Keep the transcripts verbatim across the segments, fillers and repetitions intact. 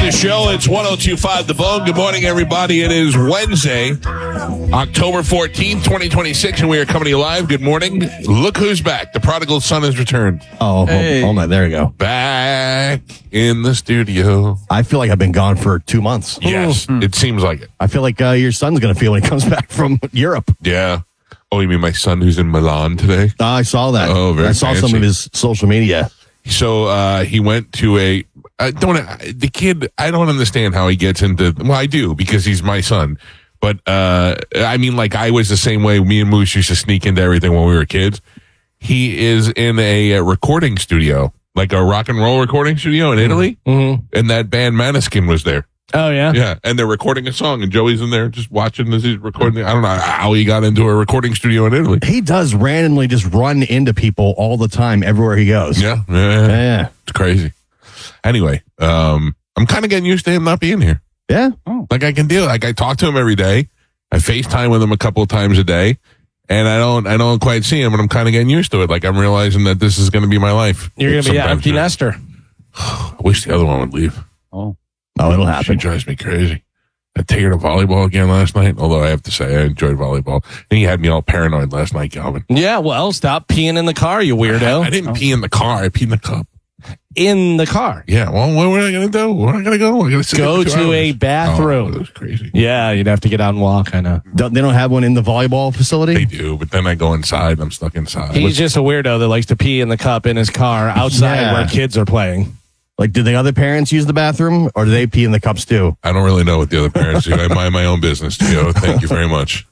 the show. It's one oh two point five The Bone. Good morning, everybody. It is Wednesday, October fourteenth, twenty twenty-six, and we are coming to you live. Good morning. Look who's back. The prodigal son has returned. Oh, hey. hold on. There you go. Back in the studio. I feel like I've been gone for two months. Yes, Ooh. it seems like it. I feel like uh, your son's going to feel when he comes back from Europe. Yeah. Oh, you mean my son who's in Milan today? Uh, I saw that. Oh, very I saw fancy. some of his social media. So uh, he went to a. I don't the kid. I don't understand how he gets into. Well, I do because he's my son. But uh, I mean, like I was the same way. Me and Moose used to sneak into everything when we were kids. He is in a, a recording studio, like a rock and roll recording studio in Italy, Mm-hmm. and that band Maneskin was there. Oh, yeah? Yeah, and they're recording a song, and Joey's in there just watching as he's recording. I don't know how he got into a recording studio in Italy. He does randomly just run into people all the time everywhere he goes. Yeah, yeah, Yeah. it's crazy. Anyway, um, I'm kind of getting used to him not being here. Yeah. Oh. Like I can deal. Like I talk to him every day. I FaceTime with him a couple of times a day, and I don't. I don't quite see him, and I'm kind of getting used to it. Like I'm realizing that this is going to be my life. You're going to be an Sometimes empty it- nester. I wish the other one would leave. Oh. Oh, it'll She happen. drives me crazy. I take her to volleyball again last night. Although I have to say I enjoyed volleyball. And he had me all paranoid last night, Calvin. Yeah, well, stop peeing in the car, you weirdo. I, I didn't pee in the car. I peed in the cup. In the car. Yeah. Well, what were I going to do? Where am I going to go? I gotta sit Go there for two to hours. a bathroom. Oh, that was crazy. Yeah, you'd have to get out and walk, I know. Don't, they don't have one in the volleyball facility? They do, but then I go inside and I'm stuck inside. He's just a weirdo that likes to pee in the cup in his car outside Yeah. where kids are playing. Like, do the other parents use the bathroom, or do they pee in the cups too? I don't really know what the other parents do. I mind my own business, Gio. Thank you very much.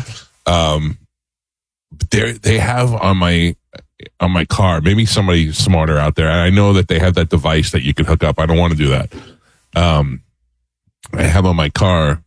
Um, they they have on my on my car. Maybe somebody smarter out there. I know that they have that device that you can hook up. I don't want to do that. Um, I have on my car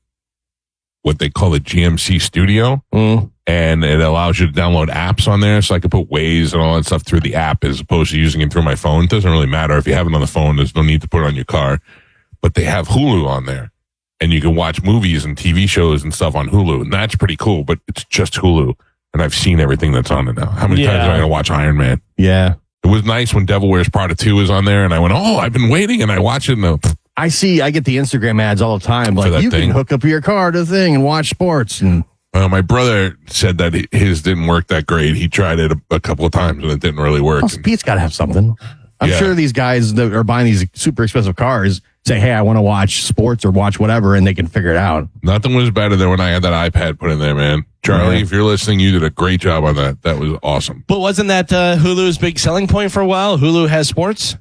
what they call a G M C Studio, Mm. and it allows you to download apps on there. So I can put Waze and all that stuff through the app as opposed to using it through my phone. It doesn't really matter if you have it on the phone. There's no need to put it on your car. But they have Hulu on there, and you can watch movies and T V shows and stuff on Hulu, and that's pretty cool. But it's just Hulu, and I've seen everything that's on it now. How many Yeah. times am I going to watch Iron Man? Yeah. It was nice when Devil Wears Prada two was on there, and I went, "Oh, I've been waiting," and I watch it. And uh, I see, I get the Instagram ads all the time. For Like, that you thing. can hook up your car to the thing and watch sports. And uh, my brother said that he- his didn't work that great. He tried it a, a couple of times, and it didn't really work. well, And- Pete's got to have something. I'm Yeah. sure these guys that are buying these super expensive cars say, hey, I want to watch sports or watch whatever, and they can figure it out. Nothing was better than when I had that iPad put in there, man. Charlie, Yeah. if you're listening, you did a great job on that. That was awesome. But wasn't that uh, Hulu's big selling point for a while? Hulu has sports?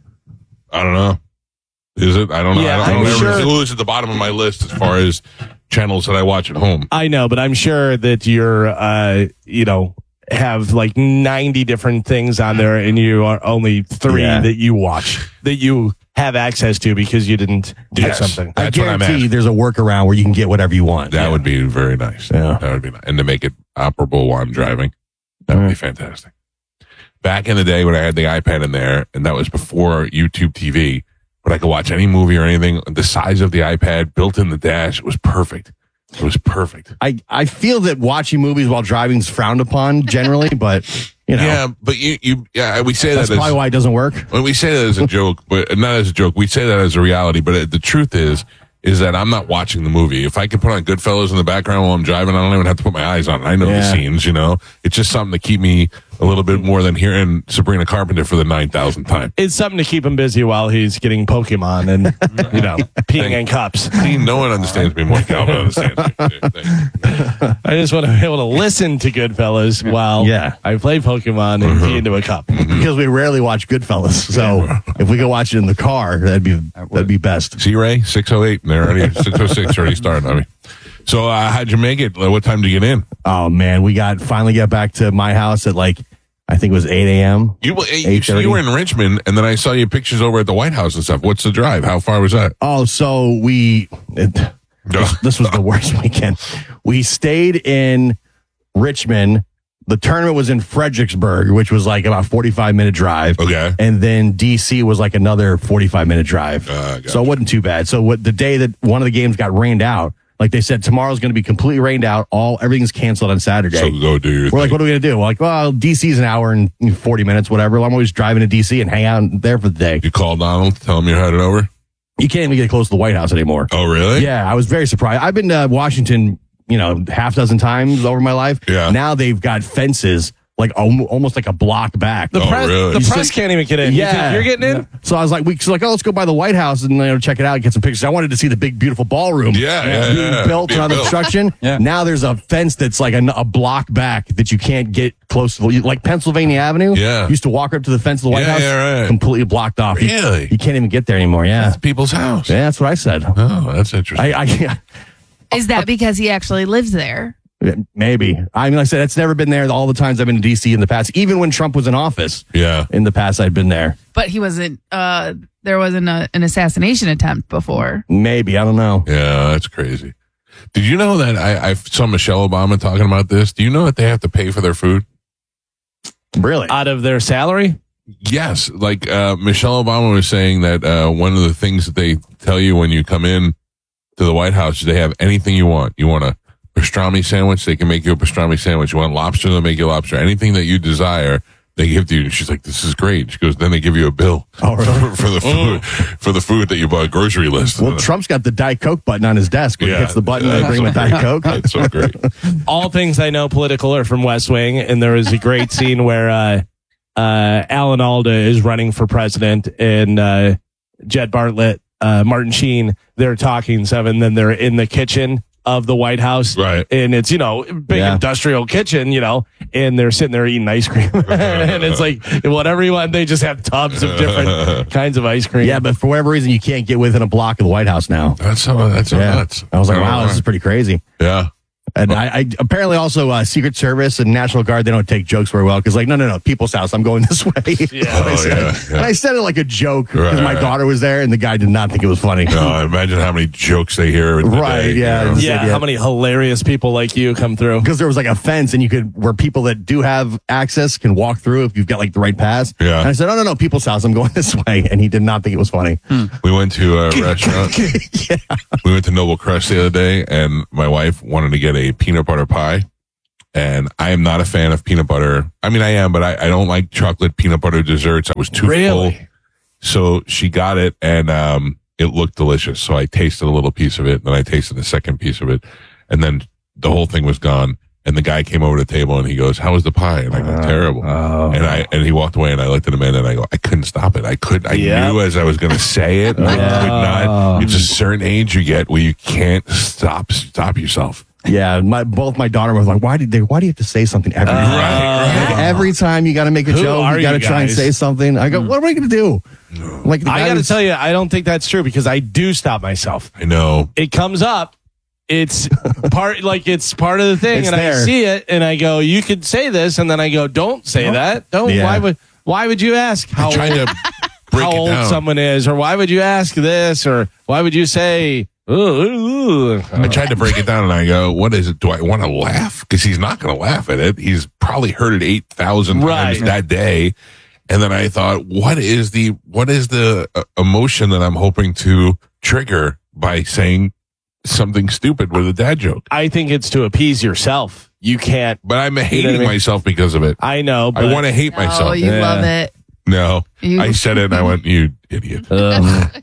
I don't know. Is it? I don't know. Yeah, I don't I'm know. sure- Hulu's at the bottom of my list as far as channels that I watch at home. I know, but I'm sure that you're, uh, you know, have like ninety different things on there and you are only three Yeah. that you watch, that you have access to because you didn't do Yes. something. That's I what I'm guarantee asking. there's a workaround where you can get whatever you want. That would be very nice. Yeah. That would be nice. And to make it operable while I'm driving, that would be fantastic. Back in the day when I had the iPad in there, and that was before YouTube T V, but I could watch any movie or anything. The size of the iPad built in the dash, it was perfect. It was perfect. I, I feel that watching movies while driving is frowned upon generally, but, you know, Yeah, but you, you, yeah, we say that's that as, probably why it doesn't work. when we say that as a joke, but not as a joke, we say that as a reality. But it, the truth is, is that I'm not watching the movie. If I can put on Goodfellas in the background while I'm driving, I don't even have to put my eyes on it. I know the Yeah. scenes, you know. It's just something to keep me a little bit more than hearing Sabrina Carpenter for the nine thousandth time. It's something to keep him busy while he's getting Pokemon and, you know, peeing in cups. See, no one understands me more than Calvin understands me. Thank you. I just want to be able to listen to Goodfellas while Yeah. I play Pokemon and pee into a cup. Because we rarely watch Goodfellas. So if we could watch it in the car, that'd be that'd be best. See, Ray, six oh eight, and they're already, six oh six already started on me. So, uh, how'd you make it? What time did you get in? Oh man, we got finally got back to my house at like I think it was eight a.m. You, you, eight thirty. you were in Richmond, and then I saw your pictures over at the White House and stuff. What's the drive? How far was that? Oh, so we it, this, this was the worst weekend. We stayed in Richmond. The tournament was in Fredericksburg, which was like about forty-five minute drive. Okay. And then D C was like another forty-five minute drive. Uh, gotcha. So it wasn't too bad. So what the day that one of the games got rained out, like they said, tomorrow's going to be completely rained out. All everything's canceled on Saturday. So go do your We're thing. like, what are we going to do? We're like, well, D C's an hour and forty minutes, whatever. I'm always driving to D C and hang out there for the day. You call Donald, tell him you're headed over. You can't even get close to the White House anymore. Oh, really? Yeah, I was very surprised. I've been to Washington, you know, half dozen times over my life. Yeah. Now they've got fences like al- almost like a block back. The Oh, press, really? the You press can't even get in. You Yeah. think you're getting in? So I was like, we so like, oh, let's go by the White House and you know, check it out and get some pictures. I wanted to see the big, beautiful ballroom. Yeah, yeah, being yeah. built Being on built. construction. Yeah. Now there's a fence that's like a, a block back that you can't get close to. The, like Pennsylvania Avenue. Yeah. You used to walk up to the fence of the White Yeah, House. yeah, right. Completely blocked off. You- Really? You, can't even get there anymore. Yeah. It's people's house. Yeah, that's what I said. Oh, that's interesting. I, I Is that because he actually lives there? maybe. I mean, like I said, it's never been there all the times I've been to D C in the past. Even when Trump was in office, yeah. in the past, I'd been there. But he wasn't. Uh, there wasn't a, an assassination attempt before. Maybe. I don't know. Yeah, that's crazy. Did you know that I, I saw Michelle Obama talking about this? Do you know that they have to pay for their food? Really? Out of their salary? Yes. Like uh, Michelle Obama was saying that uh, one of the things that they tell you when you come in to the White House is they have anything you want. You want a pastrami sandwich, they can make you a pastrami sandwich. You want lobster, they'll make you lobster. Anything that you desire, they give to you. And she's like, this is great. She goes, then they give you a bill Oh, really? for, for the food, for the food that you bought, grocery list. Well, Trump's got the Diet Coke button on his desk. When Yeah. he hits the button, they That's bring him a so Diet Coke. That's so great. All things I know political are from West Wing, and there was a great scene where uh, uh, Alan Alda is running for president, and uh, Jed Bartlett, uh, Martin Sheen, they're talking stuff, and then they're in the kitchen of the White House, Right. And it's, you know, big Yeah. industrial kitchen, you know, and they're sitting there eating ice cream, and it's like whatever you want. They just have tubs of different kinds of ice cream. Yeah, but for whatever reason, you can't get within a block of the White House now. That's so, that's so Yeah. nuts. I was like, don't wow, know this is pretty crazy. why. Yeah. And I, I apparently also uh, Secret Service and National Guard, they don't take jokes very well because like, no, no, no, People's House, I'm going this way. Yeah. That's what I Oh, said. yeah, yeah. And I said it like a joke because Right, my right. daughter was there and the guy did not think it was funny. No, I imagine how many jokes they hear. In the Right, day, yeah. you know? Yeah, Yeah. how many hilarious people like you come through? Because there was like a fence and you could, where people that do have access can walk through if you've got like the right pass. Yeah. And I said, oh, no, no, People's House, I'm going this way. And he did not think it was funny. We went to a restaurant. yeah. We went to Noble Crest the other day, and my wife wanted to get a peanut butter pie. And I am not a fan of peanut butter. I mean, I am, but I, I don't like chocolate peanut butter desserts. I was too Really? full. So she got it, and um, it looked delicious. So I tasted a little piece of it, then I tasted the second piece of it, and then the whole thing was gone. And the guy came over to the table, and he goes, "How was the pie?" And I go, "Terrible." oh. And I and he walked away, and I looked at him, and I go, "I couldn't stop it. I could. I Yeah. knew as I was going to say it, and I could not." It's a certain age you get where you can't stop stop yourself. Yeah, my both my daughter was like, "Why did they? Why do you have to say something every time? Right, right. Every time you got to make a Who joke, are you got to you try and guys? say something." I go, "What am I going to do?" Like the I guy got to was- tell you, I don't think that's true because I do stop myself. I know. It comes up. It's part like it's part of the thing, It's and I there. see it, and I go, "You could say this," and then I go, "Don't say that. Don't. Yeah. Why would? Why would you ask how I tried old, to break how it old down. someone is, or why would you ask this, or why would you say?" Ooh, ooh, ooh. I tried to break it down, and I go, "What is it? Do I want to laugh? Because he's not going to laugh at it. He's probably heard it eight thousand times Right. that day." And then I thought, "What is the what is the uh, emotion that I'm hoping to trigger by saying something stupid with a dad joke?" I think it's to appease yourself. You can't. But I'm hating what I mean? myself because of it. I know. But I want to hate Oh, myself. you Yeah. love it. No, You- I said it, and I went, "You idiot." Ugh.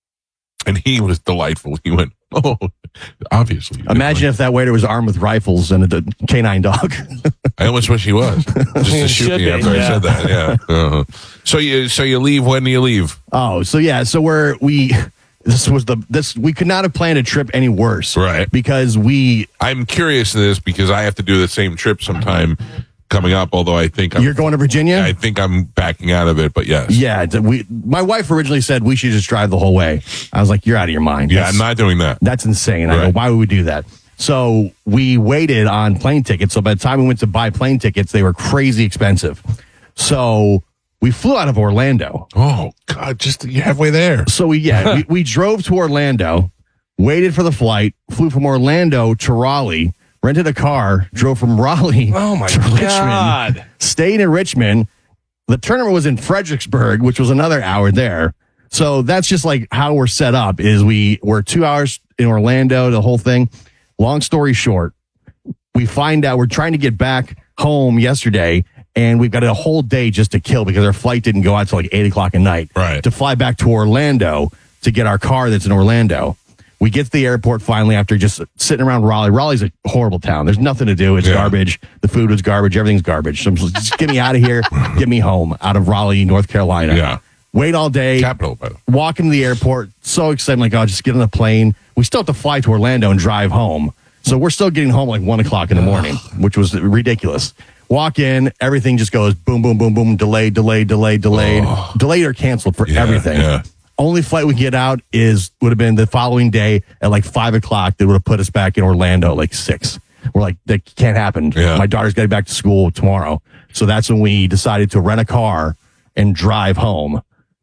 And he was delightful. He went, "Oh, obviously." you did Imagine if that waiter was armed with rifles and a canine dog. I almost wish he was just to He shoot should me be, after I yeah. said that. Yeah. Uh-huh. So you so you leave. When do you leave? Oh, so yeah, so we're we. This was the this we could not have planned a trip any worse, Right. Because we I'm curious to this because I have to do the same trip sometime coming up. Although I think I'm, you're going to Virginia. I think I'm backing out of it. But yes, yeah, th- we. My wife originally said we should just drive the whole way. I was like, "You're out of your mind." yeah, That's- I'm not doing that. That's insane. I go, Right. why would we do that? So we waited on plane tickets. So by the time we went to buy plane tickets, they were crazy expensive. So we flew out of Orlando. Oh God, just you're halfway there. So we, yeah, we, we drove to Orlando, waited for the flight, flew from Orlando to Raleigh, rented a car, drove from Raleigh Oh my to Richmond, God. stayed in Richmond. The tournament was in Fredericksburg, which was another hour there. So that's just like how we're set up is we were two hours in Orlando, the whole thing. Long story short, we find out we're trying to get back home yesterday and we've got a whole day just to kill because our flight didn't go out till like eight o'clock at night. Right. To fly back to Orlando to get our car that's in Orlando. We get to the airport finally after just sitting around Raleigh. Raleigh's a horrible town. There's nothing to do. It's Yeah. garbage. The food was garbage. Everything's garbage. So I'm just, just get me out of here. Get me home out of Raleigh, North Carolina. Yeah. Wait all day. Capital, by the way. Walk into the airport. So excited. I'm like, oh, just get on the plane. We still have to fly to Orlando and drive home. So we're still getting home like one o'clock in the morning, which was ridiculous. Walk in. Everything just goes boom, boom, boom, boom. Delayed, delayed, delayed, delayed. Oh. Delayed or canceled for Yeah, everything. yeah. Only flight we can get out is would have been the following day at like five o'clock. That would have put us back in Orlando at like six. We're like, that can't happen. Yeah. My daughter's getting back to school tomorrow. So that's when we decided to rent a car and drive home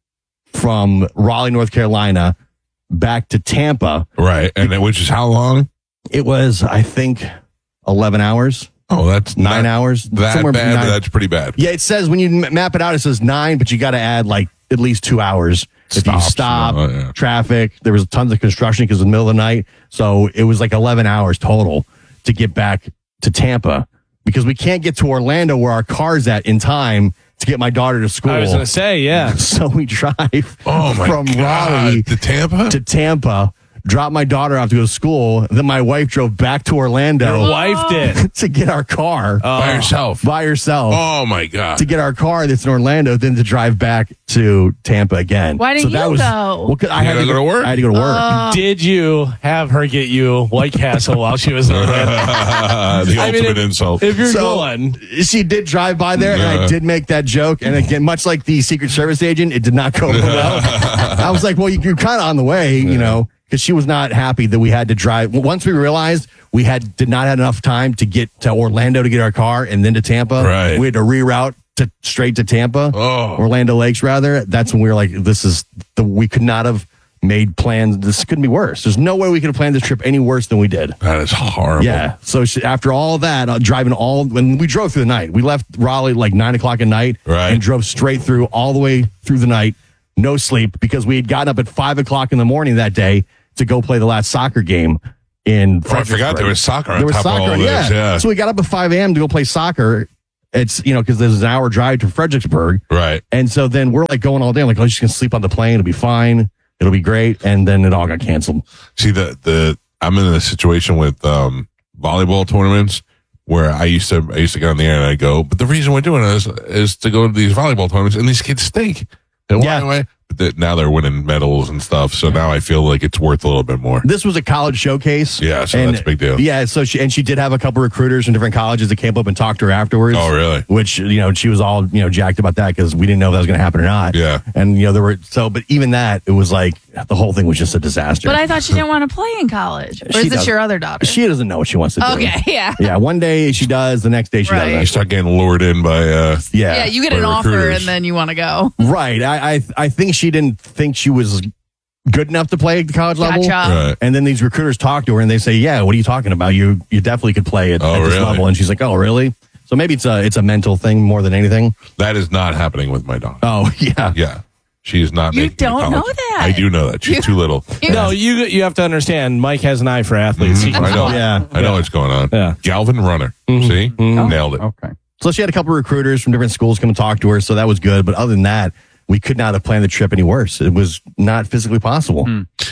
from Raleigh, North Carolina, back to Tampa. Right. And then, which is how long? It was, I think, eleven hours, Oh, that's nine not hours. That somewhere bad, between but nine- that's pretty bad. Yeah, it says when you m- map it out, it says nine, but you got to add like at least two hours. If you Stops, stop, oh, yeah. traffic, there was tons of construction because it was the middle of the night. So it was like eleven hours total to get back to Tampa because we can't get to Orlando where our car's at in time to get my daughter to school. I was going to say, yeah. So we drive Oh, my from God. Raleigh To Tampa? to Tampa, drop my daughter off to go to school. Then my wife drove back to Orlando Your wife did. to get our car By herself. by herself. Oh, my God. To get our car that's in Orlando, then to drive back to Tampa again. Why didn't so that you was, go? Well, 'cause I You had had to to go to work? I had to go to work. Did you have her get you White Castle while she was in Orlando? the I mean, ultimate if, insult. If you're So going, she did drive by there, and I Yeah. did make that joke. And again, much like the Secret Service agent, it did not go well. I was like, "Well, you're kind of on the way, you know." Because she was not happy that we had to drive. Once we realized we had did not have enough time to get to Orlando to get our car and then to Tampa, Right. we had to reroute to straight to Tampa, Oh. Orlando Lakes rather. That's when we were like, "This is the we could not have made plans. This couldn't be worse. There's no way we could have planned this trip any worse than we did." That is horrible. Yeah. So she, after all that, uh, driving all when we drove through the night, we left Raleigh like nine o'clock at night, Right. and drove straight through all the way through the night, no sleep because we had gotten up at five o'clock in the morning that day to go play the last soccer game in. Oh, I forgot there was soccer on There was top soccer, of all yeah. this. Yeah. So we got up at five a.m. to go play soccer. It's you know because there's an hour drive to Fredericksburg, Right. and so then we're like going all day. I'm like, oh, just gonna sleep on the plane. It'll be fine. It'll be great. And then it all got canceled. See, the, the, I'm in a situation with, um, volleyball tournaments where I used to, I used to get on the air and I go, but the reason we're doing this is to go to these volleyball tournaments and these kids stink. And Yeah. why, why? But the, now they're winning medals and stuff. So now I feel like it's worth a little bit more. This was a college showcase. Yeah, so and, that's a big deal. Yeah, so she and she did have a couple recruiters from different colleges that came up and talked to her afterwards. Oh, really? Which you know she was all you know jacked about that because we didn't know if that was going to happen or not. Yeah. and you know there were so, but even that it was like the whole thing was just a disaster. But I thought she didn't want to play in college. Or She is this does. your other daughter? she doesn't know what she wants to do. Okay, yeah. Yeah, one day she does, the next day she Right. You doesn't. start getting lured in by, uh, Yeah, Yeah, you get Or an offer recruiters. and then you want to go. right. I, I I think she didn't think she was good enough to play at the college level. Gotcha. right. And then these recruiters talk to her and they say, "Yeah, what are you talking about? You you definitely could play at, Oh, at this really? level." And she's like, "Oh, really?" So maybe it's a it's a mental thing more than anything. That is not happening with my daughter. Oh yeah, Yeah. She is not You making it to don't college. know that. I do know that. She's You- too little. no, you you have to understand, Mike has an eye for athletes. He can I know. spot. yeah. I know what's going on. Yeah. Galvin Runner. See? Nailed it. Okay. So she had a couple of recruiters from different schools come and talk to her, so that was good. But other than that, we could not have planned the trip any worse. It was not physically possible.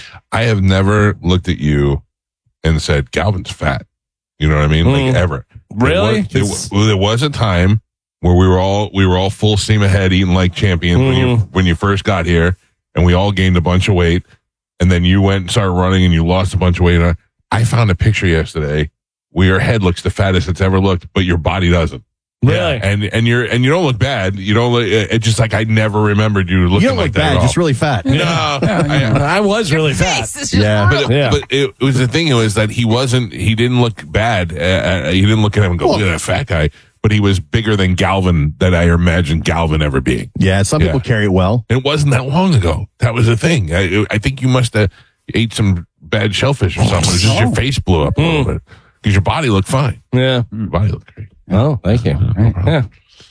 I have never looked at you and said, Galvin's fat. You know what I mean? Like Mm. ever. Really? There was, there, there was a time where we were all we were all full steam ahead eating like champions when you when you first got here, and we all gained a bunch of weight, and then you went and started running and you lost a bunch of weight. I found a picture yesterday where your head looks the fattest it's ever looked, but your body doesn't. Really? Yeah, and and you're and you don't look bad. You don't look. It's just like I never remembered you looking You don't like look that. bad, at all. just really fat. no. I, I was really fat. Face is just Yeah. but, horrible. Yeah. but it, it was the thing. It was that he wasn't. He didn't look bad. Uh, uh, he didn't look at him and go, "Look at that fat guy." But he was bigger than Galvin that I imagined Galvin ever being. Yeah, some people Yeah. carry it well. It wasn't that long ago. That was the thing. I, I think you must have ate some bad shellfish or something. It's just your face blew up a little bit because your body looked fine. Yeah. Your body looked great. Oh, thank you. Yeah.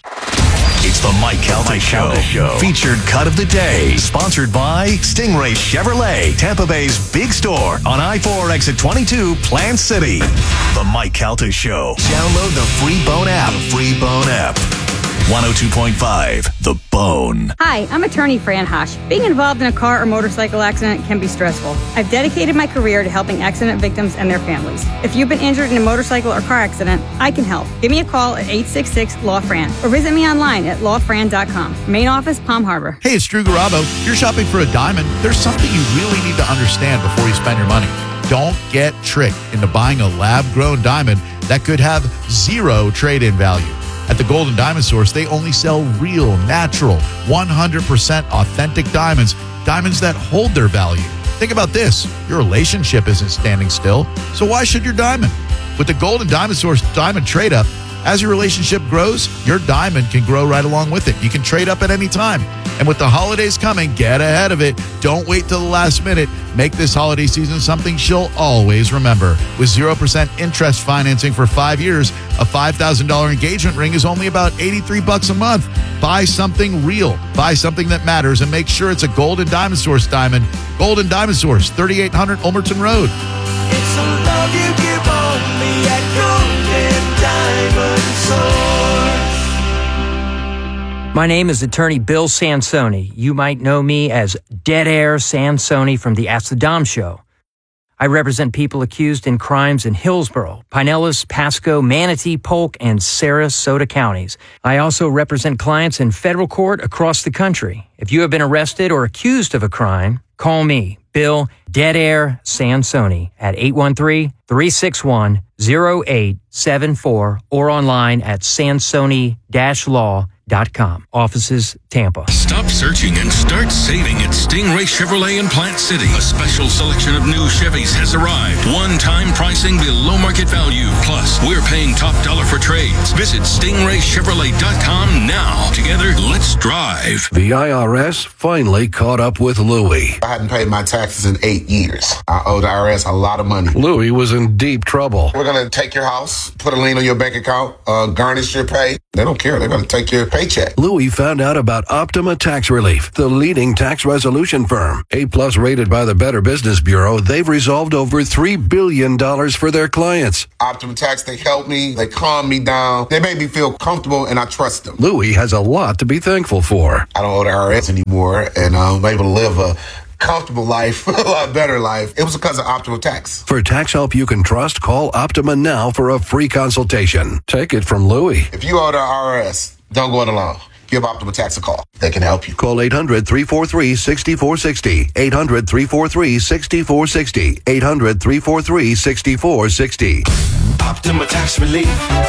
It's the Mike Calta Show. Show. Featured cut of the day. Sponsored by Stingray Chevrolet, Tampa Bay's big store on I four exit twenty-two, Plant City. The Mike Calta Show. Download the free Bone app. Free Bone app. one oh two point five, The Bone. Hi, I'm attorney Fran Hosh. Being involved in a car or motorcycle accident can be stressful. I've dedicated my career to helping accident victims and their families. If you've been injured in a motorcycle or car accident, I can help. Give me a call at eight six six, L A W, F R A N or visit me online at law fran dot com. Main office, Palm Harbor. Hey, it's Drew Garabo. If you're shopping for a diamond, there's something you really need to understand before you spend your money. Don't get tricked into buying a lab-grown diamond that could have zero trade-in value. At the Golden Diamond Source, they only sell real, natural, one hundred percent authentic diamonds, diamonds that hold their value. Think about this. Your relationship isn't standing still, so why should your diamond? With the Golden Diamond Source Diamond Trade-Up, as your relationship grows, your diamond can grow right along with it. You can trade up at any time. And with the holidays coming, get ahead of it. Don't wait till the last minute. Make this holiday season something she'll always remember. With zero percent interest financing for five years, a five thousand dollars engagement ring is only about eighty-three bucks a month. Buy something real. Buy something that matters and make sure it's a Golden Diamond Source diamond. Golden Diamond Source, thirty-eight hundred Ulmerton Road. It's a love you give only at Golden Diamond Source. My name is attorney Bill Sansoni. You might know me as Dead Air Sansoni from the Ask the Dom Show. I represent people accused in crimes in Hillsborough, Pinellas, Pasco, Manatee, Polk, and Sarasota counties. I also represent clients in federal court across the country. If you have been arrested or accused of a crime, call me, Bill Dead Air Sansoni, at eight one three, three six one, zero eight seven four or online at sansoni dash law dot com. Offices, Tampa. Stop searching and start saving at Stingray Chevrolet in Plant City. A special selection of new Chevys has arrived. One-time pricing below market value. Plus, we're paying top dollar for trades. Visit stingray chevrolet dot com now. Together, let's drive. The I R S finally caught up with Louie. I hadn't paid my taxes in eight years. I owe the I R S a lot of money. Louie was in deep trouble. We're going to take your house, put a lien on your bank account, uh, garnish your pay. They don't care. They're going to take your paycheck. Louie found out about Optima Tax Relief, the leading tax resolution firm. A-plus rated by the Better Business Bureau, they've resolved over three billion dollars for their clients. Optima Tax, they help me. They calm me down. They make me feel comfortable, and I trust them. Louie has a lot to be thankful for. I don't owe the I R S anymore, and I'm able to live a comfortable life, a lot better life. It was because of Optima Tax. For tax help you can trust, call Optima now for a free consultation. Take it from Louie. If you owe the I R S, don't go it alone. Give Optima Tax a call. They can help you. Call eight hundred, three four three, six four six zero. eight hundred, three four three, six four six zero. eight hundred, three four three, six four six zero. Optima Tax Relief.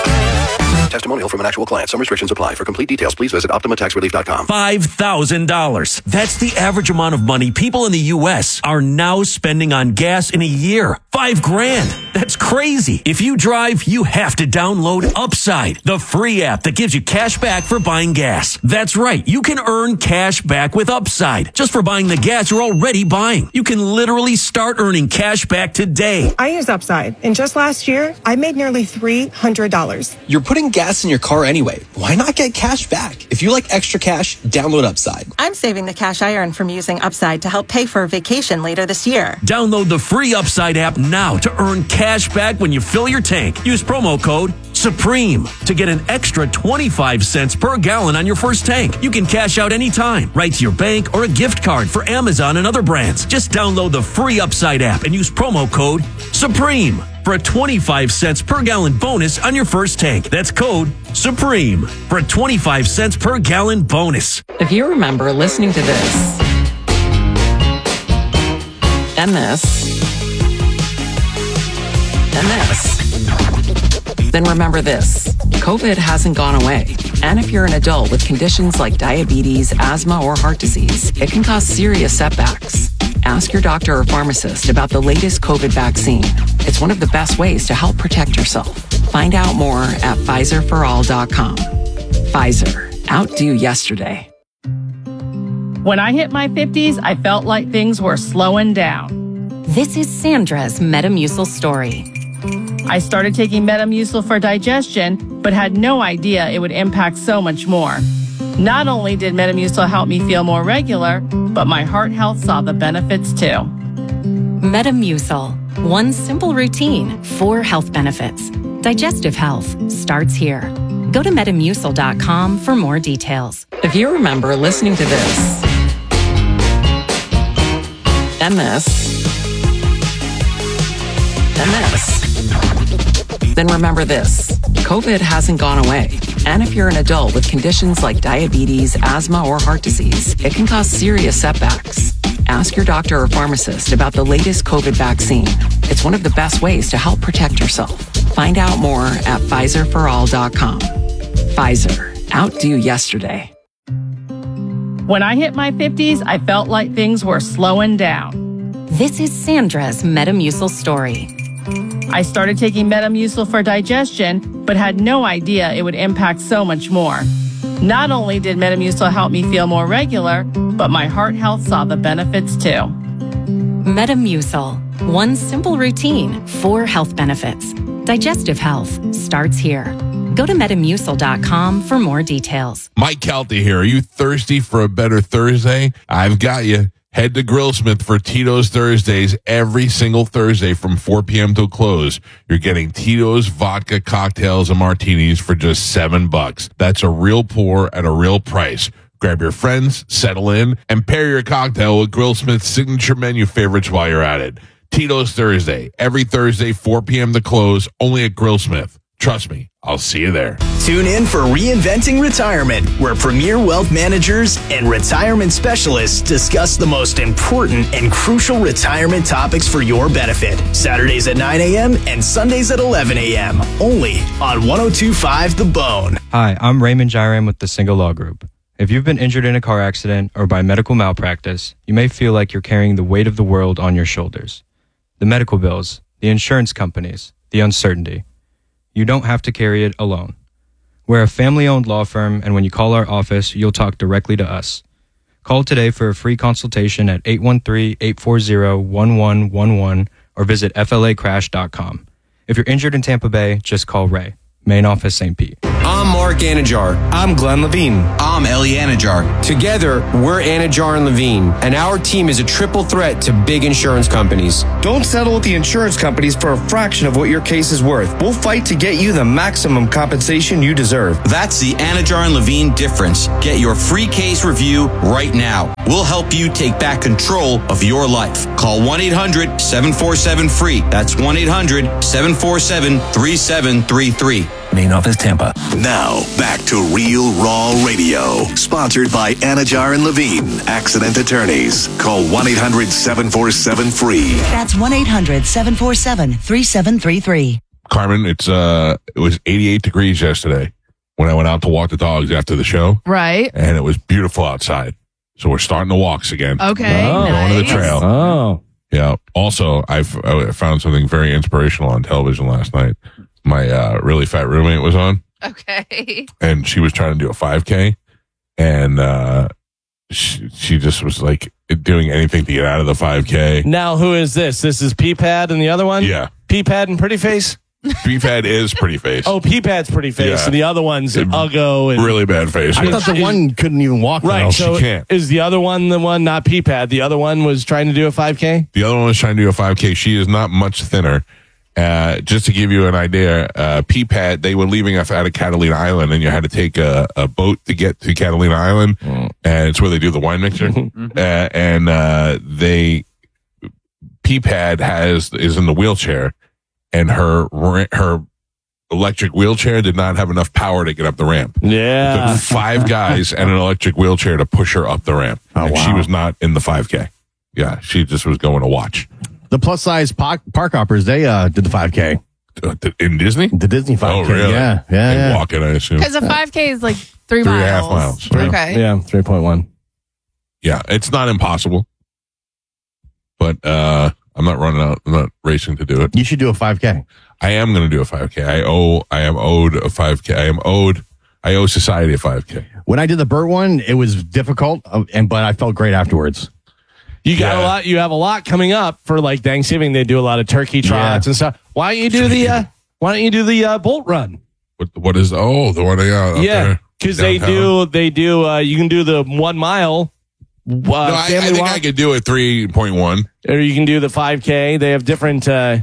Testimonial from an actual client. Some restrictions apply. For complete details, please visit optima tax relief dot com. five thousand dollars. That's the average amount of money people in the U S are now spending on gas in a year. Five grand. That's crazy. If you drive, you have to download Upside, the free app that gives you cash back for buying gas. That's right. You can earn cash back with Upside just for buying the gas you're already buying. You can literally start earning cash back today. I use Upside, and just last year, I made nearly three hundred dollars. You're putting gas in your car anyway. Why not get cash back? If you like extra cash, download Upside. I'm saving the cash I earn from using Upside to help pay for a vacation later this year. Download the free Upside app now to earn cash back when you fill your tank. Use promo code Supreme to get an extra twenty-five cents per gallon on your first tank. You can cash out anytime, right to your bank or a gift card for Amazon and other brands. Just download the free Upside app and use promo code Supreme for a twenty-five cents per gallon bonus on your first tank. That's code Supreme for a twenty-five cents per gallon bonus. If you remember listening to this and this and this, then remember this. COVID hasn't gone away. And if you're an adult with conditions like diabetes, asthma, or heart disease, it can cause serious setbacks. Ask your doctor or pharmacist about the latest COVID vaccine. It's one of the best ways to help protect yourself. Find out more at Pfizer for all dot com. Pfizer. Outdo yesterday. When I hit my fifties, I felt like things were slowing down. This is Sandra's Metamucil story. I started taking Metamucil for digestion, but had no idea it would impact so much more. Not only did Metamucil help me feel more regular, but my heart health saw the benefits too. Metamucil. One simple routine, four health benefits. Digestive health starts here. Go to metamucil dot com for more details. If you remember listening to this and this and this, then remember this. COVID hasn't gone away. And if you're an adult with conditions like diabetes, asthma, or heart disease, it can cause serious setbacks. Ask your doctor or pharmacist about the latest COVID vaccine. It's one of the best ways to help protect yourself. Find out more at Pfizer for all dot com. Pfizer. Outdo yesterday. When I hit my fifties, I felt like things were slowing down. This is Sandra's Metamucil story. I started taking Metamucil for digestion, but had no idea it would impact so much more. Not only did Metamucil help me feel more regular, but my heart health saw the benefits too. Metamucil. One simple routine, four health benefits. Digestive health starts here. Go to metamucil dot com for more details. Mike Calta here. Are you thirsty for a better Thursday? I've got you. Head to Grillsmith for Tito's Thursdays every single Thursday from four p.m. till close. You're getting Tito's vodka cocktails and martinis for just seven bucks. That's a real pour at a real price. Grab your friends, settle in, and pair your cocktail with Grillsmith's signature menu favorites while you're at it. Tito's Thursday, every Thursday, four p.m. to close, only at Grillsmith. Trust me, I'll see you there. Tune in for Reinventing Retirement, where premier wealth managers and retirement specialists discuss the most important and crucial retirement topics for your benefit. Saturdays at nine a.m. and Sundays at eleven a.m. Only on one oh two point five The Bone. Hi, I'm Raymond Jairam with the Single Law Group. If you've been injured in a car accident or by medical malpractice, you may feel like you're carrying the weight of the world on your shoulders. The medical bills, the insurance companies, the uncertainty. You don't have to carry it alone. We're a family-owned law firm, and when you call our office, you'll talk directly to us. Call today for a free consultation at eight one three, eight four zero, one one one one or visit F L A crash dot com. If you're injured in Tampa Bay, just call Ray. Main office, Saint Pete. I'm Mark Anajar. I'm Glenn Levine. I'm Ellie Anajar. Together, we're Anajar and Levine, and our team is a triple threat to big insurance companies. Don't settle with the insurance companies for a fraction of what your case is worth. We'll fight to get you the maximum compensation you deserve. That's the Anajar and Levine difference. Get your free case review right now. We'll help you take back control of your life. Call one eight hundred, seven four seven, F R E E. That's one eight hundred, seven four seven, three seven three three. Main office, Tampa. Now, back to Real Raw Radio. Sponsored by Anajar and Levine, accident attorneys. Call one eight hundred, seven four seven, F R E E. That's one eight hundred, seven four seven, three seven three three. Carmen, it's uh, it was eighty-eight degrees yesterday when I went out to walk the dogs after the show. Right. And it was beautiful outside. So we're starting the walks again. Okay. Oh, going to the nice. trail. Oh. Yeah. Also, I've, I found something very inspirational on television last night. My uh, really fat roommate was on. Okay. And she was trying to do a five K. And uh, she, she just was like doing anything to get out of the five K. Now, who is this? This is P-Pad and the other one? Yeah. P-Pad and Pretty Face? P-Pad is Pretty Face. Oh, P-Pad's Pretty Face. Yeah. And the other one's Uggo. And Really bad face. I thought the one couldn't even walk. Right. though. So she can't. is the other one the one, not P-Pad? The other one was trying to do a five K? The other one was trying to do a five K. She is not much thinner. Uh, just to give you an idea, uh, P-Pad, they were leaving us out of Catalina Island, and you had to take a, a boat to get to Catalina Island, mm. and it's where they do the wine mixer. uh, and uh, they, P-Pad has is in the wheelchair, and her her electric wheelchair did not have enough power to get up the ramp. Yeah, it took five guys and an electric wheelchair to push her up the ramp, oh, and wow. she was not in the five K. Yeah, she just was going to watch. The plus size park, park hoppers, they uh, did the five K. Uh, in Disney? The Disney five K. Oh, really? Yeah, yeah, They yeah. walk it, I assume. Because a five K is like three, Three miles. and a half miles. Okay. Yeah, three point one. Yeah, it's not impossible, but uh, I'm not running out. I'm not racing to do it. You should do a five K. I am going to do a five K. I owe. I am owed a five K. I am owed. I owe society a five K. When I did the Burt one, it was difficult, uh, and but I felt great afterwards. You got Yeah. a lot. You have a lot coming up for like Thanksgiving. They do a lot of turkey trots Yeah. and stuff. Why don't you do the? Uh, why don't you do the uh, Bolt Run? What? What is? Oh, the one. Yeah, up Yeah, there, because they downtown. do. They do. Uh, you can do the one mile. Uh, No, I, I family think walk, I could do it three point one. or you can do the five K. They have different. Uh,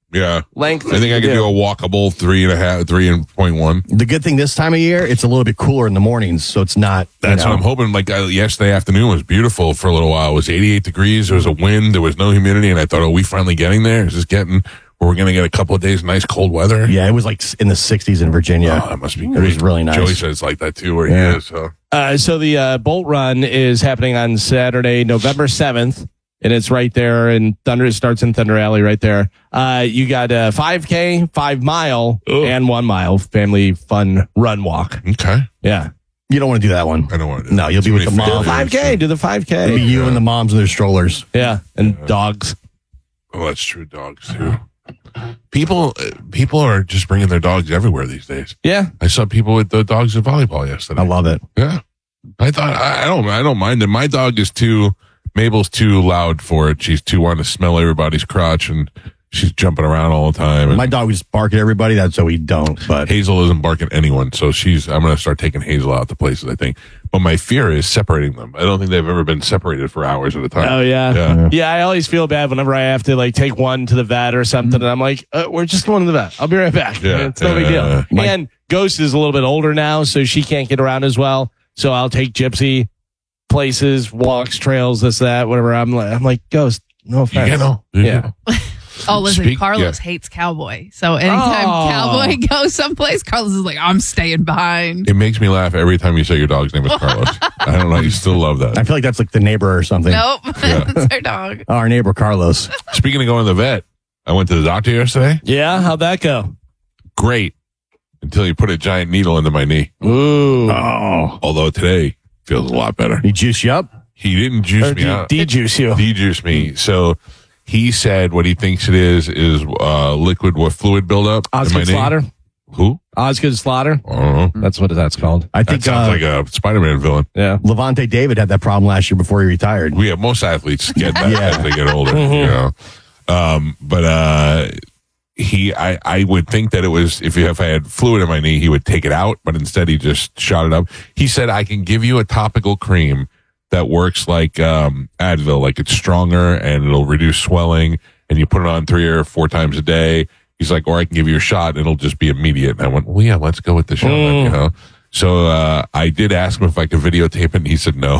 Yeah. Length. I think I could do a walkable three and a half, three and point one. The good thing this time of year, it's a little bit cooler in the mornings, so it's not. That's you know, what I'm hoping. Like uh, yesterday afternoon was beautiful for a little while. It was eighty-eight degrees. There was a wind. There was no humidity. And I thought, are we finally getting there? Is this getting where we're going to get a couple of days of nice cold weather? Yeah, it was like in the sixties in Virginia. Oh, that must be It great. was really nice. Joey says it's like that too where Yeah. he is. So. Uh, so the uh, Bolt Run is happening on Saturday, November seventh. And it's right there in Thunder. It starts in Thunder Alley right there. Uh, you got a five K, five mile, and one mile family fun run walk. Okay. Yeah. You don't want to do that one. I don't want to do No, you'll be with the Do the moms. five K. Do the five It'll be K. you and the moms and their strollers. Yeah. And dogs. Oh, that's true. Dogs too. People, uh, people are just bringing their dogs everywhere these days. Yeah. I saw people with the dogs at volleyball yesterday. I love it. Yeah. I thought I, I don't I don't mind it. My dog is too Mabel's too loud for it. She's too wanting to smell everybody's crotch and she's jumping around all the time. And My dog would just bark at everybody. That's so we don't. But Hazel isn't barking at anyone, so she's I'm gonna start taking Hazel out to places, I think. But my fear is separating them. I don't think they've ever been separated for hours at a time. Oh, yeah. Yeah. Yeah. I always feel bad whenever I have to like take one to the vet or something. And I'm like, uh, we're just going to the vet. I'll be right back. Yeah. It's no big Yeah. deal. And Ghost is a little bit older now, so she can't get around as well. So I'll take Gypsy places, walks, trails, this, that, whatever. I'm like, I'm like, Ghost, no offense. You know, Yeah. Oh, listen, Speak- Carlos yeah. hates Cowboy. So anytime Oh. Cowboy goes someplace, Carlos is like, I'm staying behind. It makes me laugh every time you say your dog's name is Carlos. I don't know. You still love that. I feel like that's like the neighbor or something. Nope. Yeah. That's our dog. Our neighbor Carlos. Speaking of going to the vet, I went to the doctor yesterday. Yeah. How'd that go? Great. Until you put a giant needle into my knee. Ooh. Oh, Although today feels a lot better. he juice you up? He didn't juice Or me de- out. de-juice you. De-juice me. So he said what he thinks it is is uh, liquid what fluid buildup. in my Osgood knee. Slaughter. Who? Osgood Slaughter. I don't know. That's what that's called. I That think sounds uh, like a Spider-Man villain. Yeah. Levante David had that problem last year before he retired. We have most athletes get that Yeah. as they get older. Mm-hmm. You know, um, but uh, he, I, I would think that it was if if I had fluid in my knee, he would take it out, but instead he just shot it up. He said, "I can give you a topical cream that works like um, Advil, like it's stronger and it'll reduce swelling, and you put it on three or four times a day." He's like, "Or I can give you a shot, and it'll just be immediate." And I went, "Well, yeah, let's go with the shot." Mm. You know. So uh, I did ask him if I could videotape it, and he said no.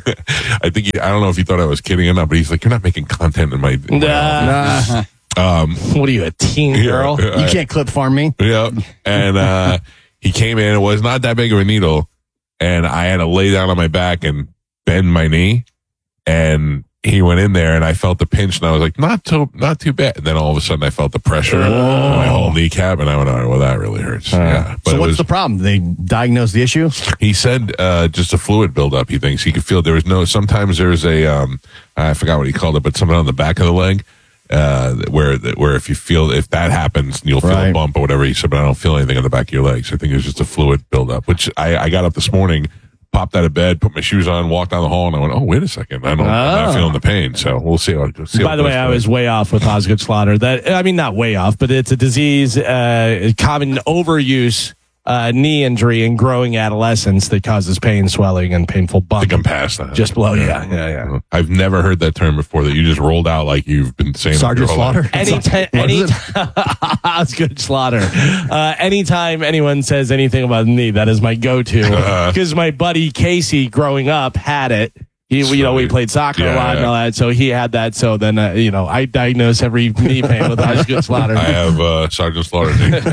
I think he, I don't know if he thought I was kidding or not, but he's like, "You're not making content in my." In my Nah. um, What are you, a teen yeah, girl? yeah, You I- can't clip farm me. yeah. And uh, he came in. It was not that big of a needle, and I had to lay down on my back and bend my knee. And he went in there, and I felt the pinch, and I was like, "Not too, not too bad." And then all of a sudden, I felt the pressure on my whole kneecap, and I went, "All right, well, that really hurts." yeah. But So it what's was, the problem? They diagnosed the issue? he said uh, just a fluid buildup. He thinks he could feel there was no. Sometimes there's a um, I forgot what he called it, but something on the back of the leg uh, where where if you feel if that happens, you'll feel a Right. bump or whatever. He said, but I don't feel anything on the back of your legs. I think it was just a fluid buildup. Which I, I got up this morning, popped out of bed, put my shoes on, walked down the hall, and I went, "Oh, wait a second, I don't, I'm not Oh. feeling the pain." So we'll see. How, see how By it the way, goes I today. was way off with Osgood Slaughter. That I mean, not way off, but it's a disease, uh, common overuse, uh, knee injury in growing adolescents that causes pain, swelling, and painful I bump. think I'm past that. Just below, yeah, yeah, yeah. I've never heard that term before. That you just rolled out like you've been saying. it Sergeant your whole life. Slaughter? Anytime, What is anytime, Osgood Slaughter. Uh, anytime anyone says anything about knee, that is my go-to. Uh-huh. Because my buddy Casey, growing up, had it. He, you know, we played soccer a Yeah, lot and yeah. all that, so he had that. So then, uh, you know, I diagnose every knee pain with Osgood Slaughter. I have uh, Sergeant Slaughter.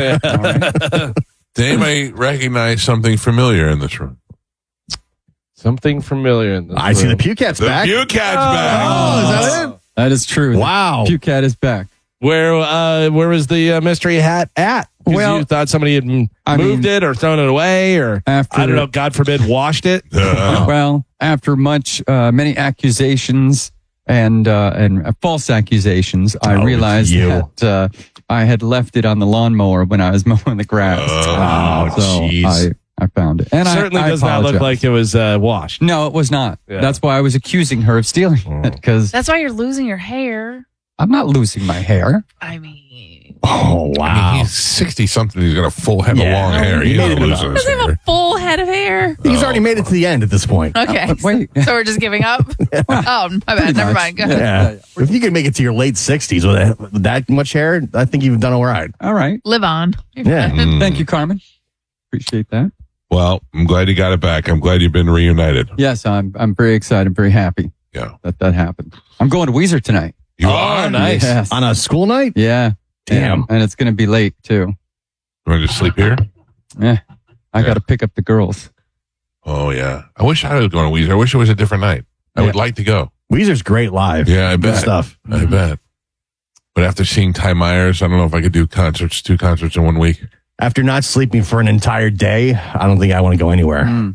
Did anybody recognize something familiar in this room? Something familiar in this I see the room. Pew Cat's The back. Pew Cat's back. Oh, is that it? That is true. Wow. Pew Cat is back. Where uh, where was the uh, mystery hat at? 'Cause Well, you thought somebody had m- I moved mean, it or thrown it away or after- I don't know. God forbid, washed it. Uh, Well, after much, uh, many accusations and uh, and uh, false accusations, I Oh, realized you. that uh, I had left it on the lawnmower when I was mowing the grass. Oh, so jeez. I, I found it, and Certainly I, I does not look apologize. like it was uh, washed. No, it was not. Yeah. That's why I was accusing her of stealing it because That's why you're losing your hair. I'm not losing my hair. I mean, Oh, wow. I mean, he's sixty something. He's got a full head Yeah. of long hair. He He's made not it losing enough. his Doesn't have hair. a full head of hair. He's already made it to the end at this point. Okay. Uh, wait. So we're just giving up? Oh, my bad. Never mind. Go ahead. Yeah. If you can make it to your late sixties with that- with that much hair, I think you've done all right. All right. Live on. Yeah. Mm. Thank you, Carmen. Appreciate that. Well, I'm glad you got it back. I'm glad you've been reunited. Yes, I'm I'm very excited, very happy Yeah. that that happened. I'm going to Weezer tonight. You Oh, are? nice. Yes. On a school night? Yeah. Damn. And, and it's going to be late, too. You want to just sleep here? Yeah. I Yeah. got to pick up the girls. Oh, yeah. I wish I was going to Weezer. I wish it was a different night. I would like to go. Weezer's great live. Yeah, I Good bet. stuff. I bet. But after seeing Ty Myers, I don't know if I could do concerts, two concerts in one week. After not sleeping for an entire day, I don't think I want to go anywhere. Mm.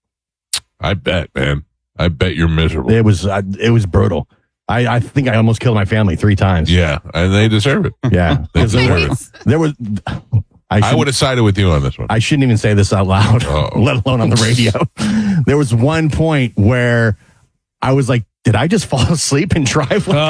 I bet, man. I bet you're miserable. It was uh, it was brutal. I, I think I almost killed my family three times. Yeah, and they deserve it. Yeah. They 'Cause there, deserve was, it. there was I, I shouldn't- would have sided with you on this one. I shouldn't even say this out loud, Uh-oh. let alone on the radio. There was one point where I was like, did I just fall asleep and drive? Like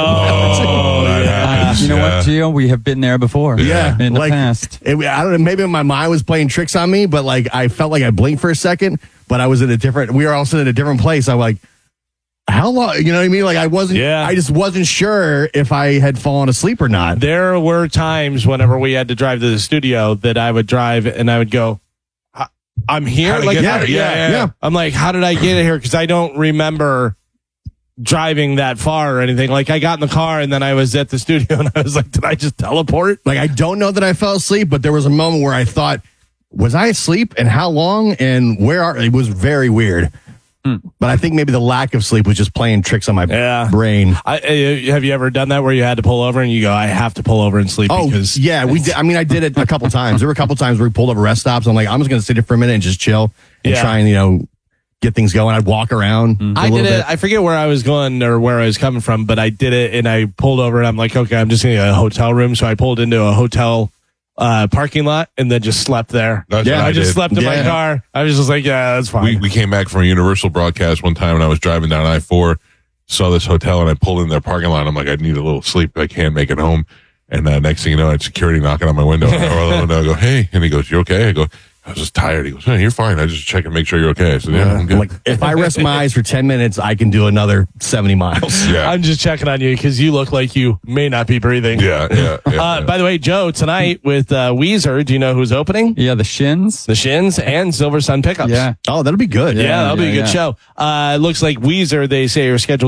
Oh, that happens. You know yeah. what, Gio? We have been there before. Yeah, In the like, past. It, I don't know. Maybe my mind was playing tricks on me, but like I felt like I blinked for a second, but I was in a different. We were also in a different place. I'm like, how long? You know what I mean? Like I wasn't. Yeah. I just wasn't sure if I had fallen asleep or not. There were times whenever we had to drive to the studio that I would drive and I would go, "I- I'm here. How to Like, get how- there? yeah, Yeah, yeah, yeah. I'm like, how did I get here? Because I don't remember driving that far or anything. Like I got in the car and then I was at the studio and I was like, did I just teleport? Like I don't know that I fell asleep, but there was a moment where I thought, was I asleep and how long and where are? It was very weird. But I think maybe the lack of sleep was just playing tricks on my Yeah. brain. I, uh, have you ever done that where you had to pull over and you go, I have to pull over and sleep Oh, because yeah, we did. I mean, I did it a couple times. There were a couple times where we pulled over rest stops. I'm like, I'm just going to sit here for a minute and just chill and Yeah. try and, you know, get things going. I'd walk around. for a I did little it. bit. I forget where I was going or where I was coming from, but I did it and I pulled over and I'm like, okay, I'm just going to get a hotel room. So I pulled into a hotel uh, parking lot and then just slept there. That's yeah, what I, I just did. slept in my Yeah. car. I was just like, yeah, that's fine. We, we came back from a Universal broadcast one time when I was driving down I four, saw this hotel, and I pulled in their parking lot. I'm like, I need a little sleep. I can't make it home. And uh, next thing you know, I had security knocking on my window. And I roll the window. I go, hey. And he goes, you okay? I go, I was just tired. He goes, hey, you're fine. I just check and make sure you're okay. I said, yeah, I'm I'm good. like, if I rest my eyes for ten minutes, I can do another seventy miles. yeah. I'm just checking on you because you look like you may not be breathing. yeah, yeah, yeah, Uh, yeah. By the way, Joe, tonight with uh, Weezer, do you know who's opening? Yeah, the Shins. The Shins and Silver Sun Pickups. Yeah. Oh, that'll be good. Yeah, that'll be a yeah, good yeah. show. Uh, it looks like Weezer, they say, are scheduled